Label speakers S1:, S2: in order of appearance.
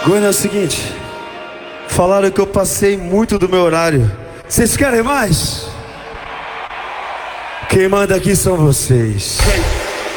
S1: Goiânia, é o seguinte, falaram que eu passei muito do meu horário. Vocês querem mais? Quem manda aqui são vocês.